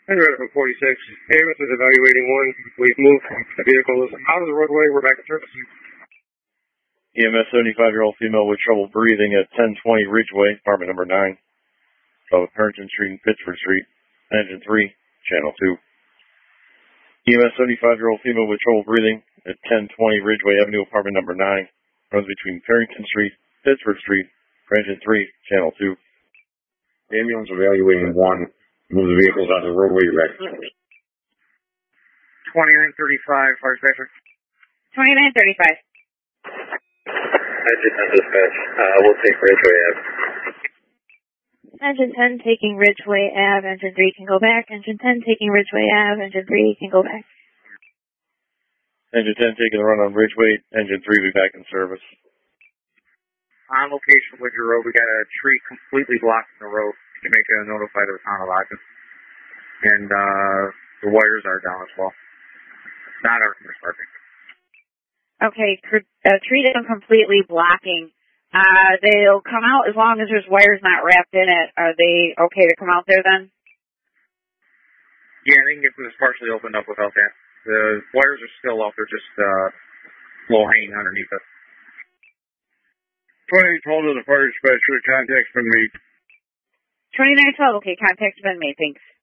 And right up at 46. AMS is evaluating one. We've moved the vehicles out of the roadway. We're back in service. EMS 75-year-old female with trouble breathing at 1020 Ridgeway, apartment number 9, of Harrington Street and Pittsford Street, engine 3, channel 2. EMS 75-year-old female with trouble breathing at 1020 Ridgeway Avenue, apartment number 9, runs between Harrington Street, Pittsford Street, engine 3, channel 2. The ambulance evaluating one. Move the vehicles out of the roadway. You're back. 2935, fire dispatcher. 2935. Engine 10 dispatch. We'll take Ridgeway Ave. Engine 10 taking Ridgeway Ave. Engine 3 can go back. Engine 10 taking Ridgeway Ave. Engine 3 can go back. Engine 10 taking the run on Ridgeway. Engine 3 will be back in service. On location, Woodger Road, we got a tree completely blocking the road. You make a notify the town of Ogden. And the wires are down as well. Not our department. Okay, treat them completely blocking. They'll come out as long as there's wires not wrapped in it. Are they okay to come out there then? Yeah, they can get this partially opened up without that. The wires are still out. They're just low hanging underneath it. 2812 to the fire dispatcher. Contact's been made. 2912, okay, contact's been made, thanks.